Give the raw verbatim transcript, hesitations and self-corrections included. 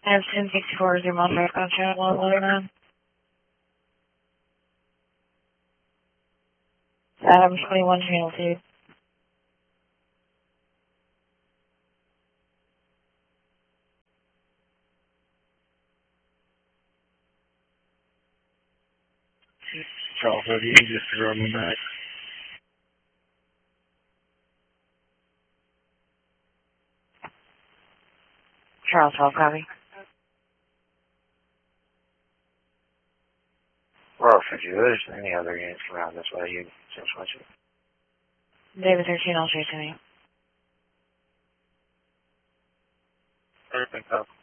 I have ten sixty-four as your monitor contract one eleven. Adam twenty-one channel two. Charles, how do you just throw me back? Charles, twelve copy. Well, if there's any other units around this way, you just watch it. David thirteen, I'll shoot to me. Perfect.